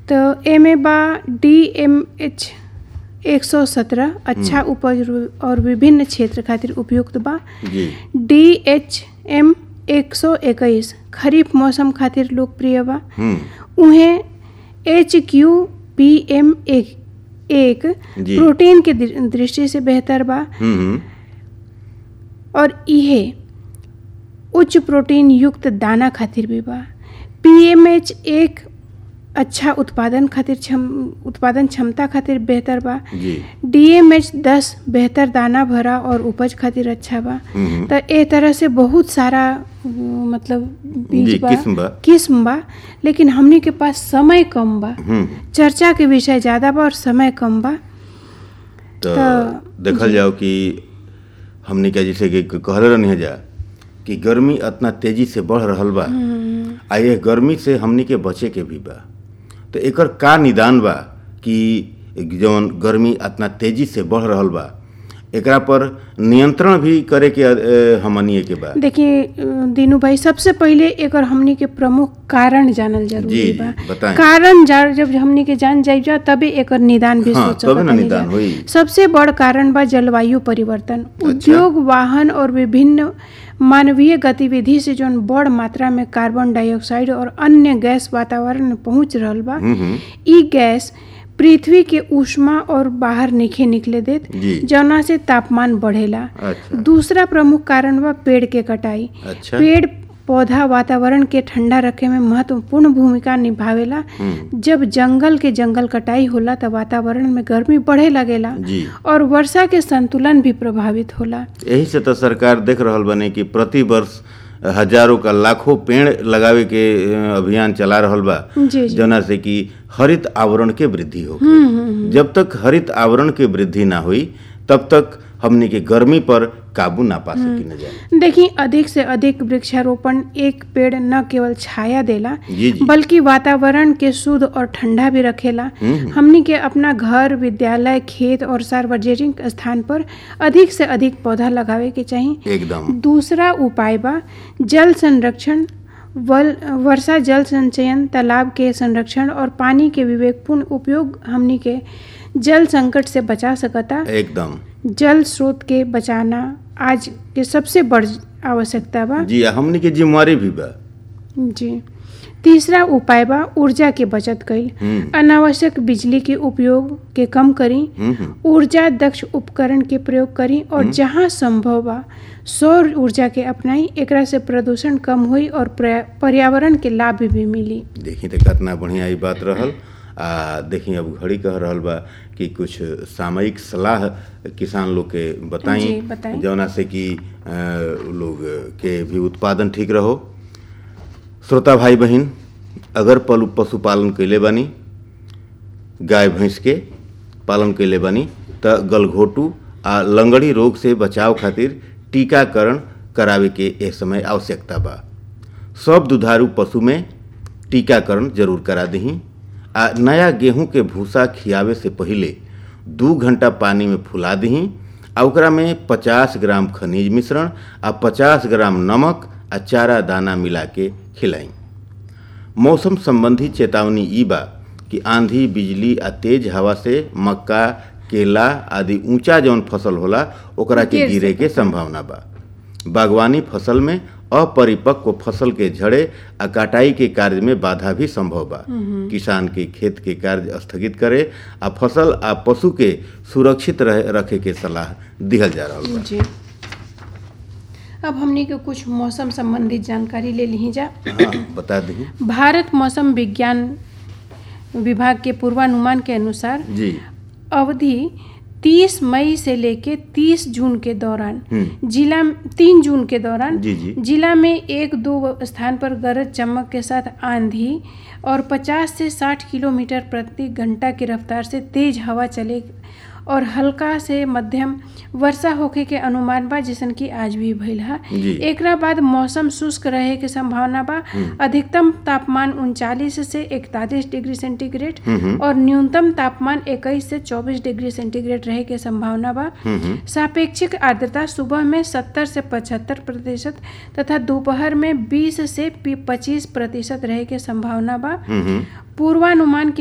तो एमे बा DMH 117 अच्छा उपज और विभिन्न क्षेत्र खातिर उपयुक्त बा। DHM 121 खरीफ मौसम खातिर लोकप्रिय बा। उहे HQPM 1 प्रोटीन के दृष्टि से बेहतर बा और इहे उच्च प्रोटीन युक्त दाना खातिर भी बा। PMH 1 अच्छा उत्पादन क्षमता खातिर बेहतर बा। DMH 10 बेहतर दाना भरा और उपज खातिर अच्छा बा। तो ए तरह से बहुत सारा मतलब बीज बा किस्म बा, लेकिन हमनी के पास समय कम बा, चर्चा के विषय ज्यादा बा और समय कम बा। तो देखल जाओ कि हमनी के जैसे कि कहले रहनी जा कि गर्मी इतना तेजी से बढ़ रहल बा, आ ये गर्मी से हमनी के बचे के भी बा। तो एकर का निदान बा कि जौन गर्मी इतना तेजी से बढ़ रहल बा, एकरा पर नियंत्रण भी करे के हमनी के बा। देखिए दीनू भाई, सबसे पहले एकर हमनी के प्रमुख कारण जानल जरूरी बा। कारण जब हमनी के जान जाइबा तबे एकर निदान भी सोच सकते। सबसे बड़ कारण बा जलवायु परिवर्तन। उद्योग, वाहन और विभिन्न मानवीय गतिविधि से जौन बड़ मात्रा में कार्बन डाइऑक्साइड और अन्य गैस वातावरण में पहुंच रहल बा, ई गैस पृथ्वी के ऊष्मा और बाहर नहीं निकले देत, जौना से तापमान बढ़ेला। दूसरा प्रमुख कारण बा पेड़ के कटाई। पेड़ पौधा वातावरण के ठंडा रखे में महत्वपूर्ण भूमिका निभावेला। जब जंगल कटाई होला तब वातावरण में गर्मी बढ़े लगेला और वर्षा के संतुलन भी प्रभावित होला। यही से तो सरकार देख रहल बने कि प्रति वर्ष हजारों का लाखों पेड़ लगावे के अभियान चला रहल बा, जना से कि हरित आवरण के वृद्धि हो। जब तक हरित आवरण के वृद्धि ना हुई तब तक हमनी के गर्मी पर काबू ना पा सकी न जाए। देखिए, अधिक से अधिक वृक्षारोपण एक पेड़ न केवल छाया देला बल्कि वातावरण के शुद्ध और ठंडा भी रखेला। हमनी के अपना घर, विद्यालय, खेत और सार्वजनिक स्थान पर अधिक से अधिक पौधा लगावे के चाहिए। एकदम। दूसरा उपाय बा जल संरक्षण, वर्षा जल संचयन, तालाब के संरक्षण और पानी के विवेकपूर्ण उपयोग हमनी के जल संकट से बचा सकता। एकदम। जल स्रोत के बचाना आज के सबसे बड़ आवश्यकता बा। जी, हमनी के जिम्मेवारी भी बा। जी। तीसरा उपाय बा ऊर्जा के बचत कईल। अनावश्यक बिजली के उपयोग के कम करी, ऊर्जा दक्ष उपकरण के प्रयोग करी और जहाँ संभव बा सौर ऊर्जा के अपनाई। एकरा से प्रदूषण कम हुई और पर्यावरण के लाभ भी मिली। देखी तो कितना बढ़िया ये बात रहल। देखिए अब घड़ी कह रहल बा कि कुछ सामयिक सलाह किसान लोग के बताई, जौना से कि लोग के भी उत्पादन ठीक रहो। श्रोता भाई बहन, अगर पशुपालन कैले बानी, गाय भैंस के पालन कैले बानी तो गलघोटू आ लंगड़ी रोग से बचाव खातिर टीकाकरण करावे के ए समय आवश्यकता बा। सब दुधारू पशु में टीकाकरण जरूर करा दही। आ नया गेहूं के भूसा खियावे से पहले 2 घंटा पानी में फुला दही आ ओकरा में 50 ग्राम खनिज मिश्रण आ 50 ग्राम नमक आ चारा दाना मिला के खिलाई। मौसम संबंधी चेतावनी ई बा कि आंधी, बिजली आ तेज हवा से मक्का, केला आदि ऊंचा जौन फसल होला ओकरा के गिरे के संभावना बा। बागवानी फसल में अपरिपक्व फसल के झड़े आ कटाई के कार्य में बाधा भी संभव बा। किसान के खेत के कार्य स्थगित करे आ फसल आ पशु के सुरक्षित रखे के सलाह दिहल जा रहा जी। अब हमने के कुछ मौसम संबंधित जानकारी ले ली जा। बता दी। भारत मौसम विज्ञान विभाग के पूर्वानुमान के अनुसार जी अवधि 30 मई से लेके 30 जून के दौरान 3 जून के दौरान जिला में 1-2 स्थान पर गरज चमक के साथ आंधी और 50 से 60 किलोमीटर प्रति घंटा की रफ्तार से तेज हवा चले और हल्का से मध्यम वर्षा होखे के अनुमान बा, जैसन कि आज भी भइल है। एकरा बाद मौसम शुष्क रहे के संभावना बा। अधिकतम तापमान 39 से 41 डिग्री सेंटीग्रेड और न्यूनतम तापमान 21 से 24 डिग्री सेंटीग्रेड रहे के संभावना बा। सापेक्षिक आर्द्रता सुबह में 70 से 75% तथा दोपहर में 20 से 25% रहे के संभावना बा। पूर्वानुमान के